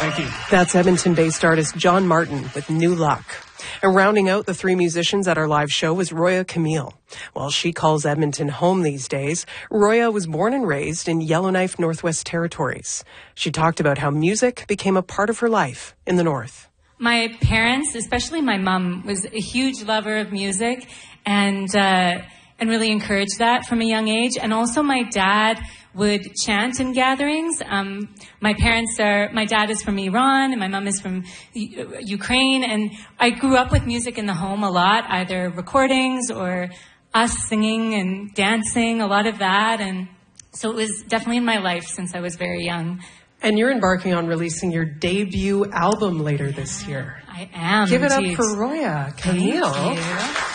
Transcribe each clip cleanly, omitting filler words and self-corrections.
Thank you. That's Edmonton-based artist John Martin with New Luck. And rounding out the three musicians at our live show was Roya Camille. While she calls Edmonton home these days, Roya was born and raised in Yellowknife, Northwest Territories. She talked about how music became a part of her life in the North. My parents, especially my mom, was a huge lover of music and really encouraged that from a young age. And also my dad would chant in gatherings. My dad is from Iran and my mom is from Ukraine. And I grew up with music in the home a lot, either recordings or us singing and dancing, a lot of that. And so it was definitely in my life since I was very young. And you're embarking on releasing your debut album later this year. I am. Give it indeed. up for Roya Camille. Thank you.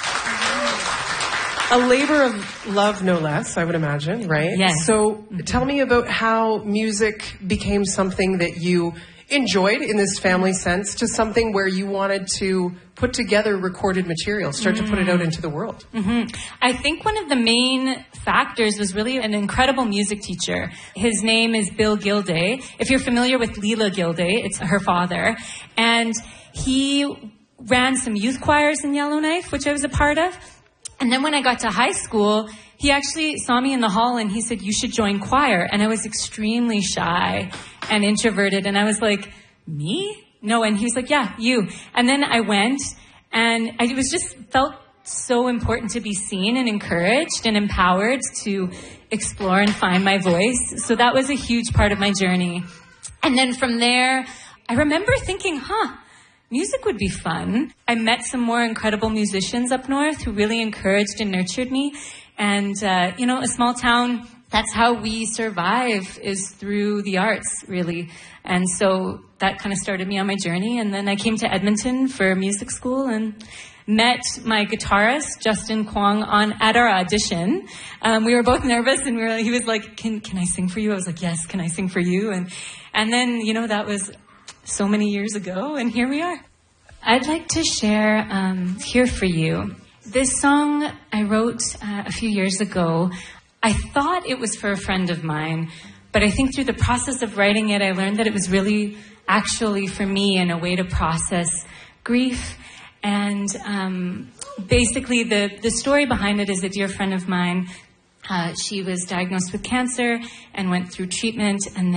A labor of love, no less, I would imagine, right? Yes. So tell me about how music became something that you enjoyed in this family sense to something where you wanted to put together recorded material, start to put it out into the world. I think one of the main factors was really an incredible music teacher. His name is Bill Gilday. If you're familiar with Leela Gilday, it's her father. And he ran some youth choirs in Yellowknife, which I was a part of. And then when I got to high school, he actually saw me in the hall and he said, "You should join choir." And I was extremely shy and introverted. And I was like, "Me? No." And he was like, "Yeah, you." And then I went and felt so important to be seen and encouraged and empowered to explore and find my voice. So that was a huge part of my journey. And then from there, I remember thinking, music would be fun. I met some more incredible musicians up north who really encouraged and nurtured me. And, a small town, that's how we survive, is through the arts, really. And so that kind of started me on my journey. And then I came to Edmonton for music school and met my guitarist, Justin Kwong, at our audition. We were both nervous and he was like, can I sing for you? I was like, yes, can I sing for you? And then, that was so many years ago, and here we are. I'd like to share Here For You. This song I wrote a few years ago. I thought it was for a friend of mine, but I think through the process of writing it, I learned that it was really actually for me and a way to process grief. And basically the story behind it is a dear friend of mine. She was diagnosed with cancer and went through treatment, and